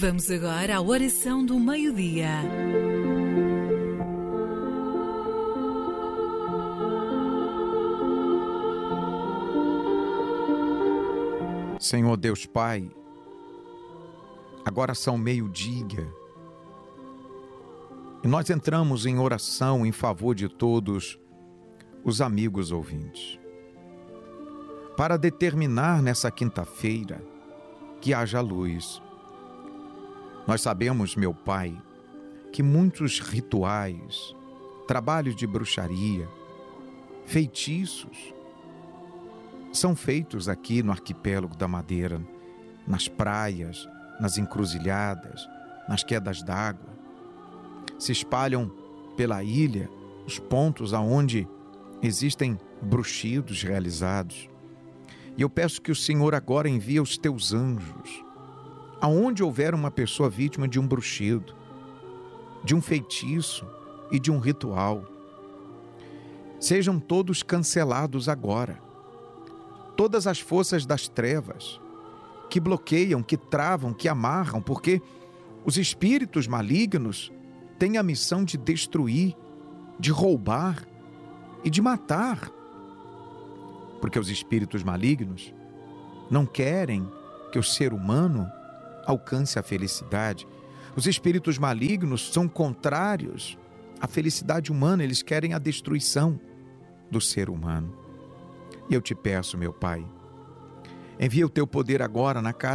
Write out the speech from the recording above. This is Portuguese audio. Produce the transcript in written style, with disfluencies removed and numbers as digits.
Vamos agora à oração do meio-dia. Senhor Deus Pai, agora são meio-dia e nós entramos em oração em favor de todos os amigos ouvintes, para determinar nessa quinta-feira que haja luz. Nós sabemos, meu Pai, que muitos rituais, trabalhos de bruxaria, feitiços, são feitos aqui no arquipélago da Madeira, nas praias, nas encruzilhadas, nas quedas d'água. Se espalham pela ilha os pontos aonde existem bruxidos realizados. E eu peço que o Senhor agora envie os teus anjos, aonde houver uma pessoa vítima de um bruxido, de um feitiço e de um ritual, sejam todos cancelados agora. Todas as forças das trevas que bloqueiam, que travam, que amarram, porque os espíritos malignos têm a missão de destruir, de roubar e de matar. Porque os espíritos malignos não querem que o ser humano alcance a felicidade. Os espíritos malignos são contrários à felicidade humana, eles querem a destruição do ser humano. E eu te peço, meu Pai, envia o teu poder agora na casa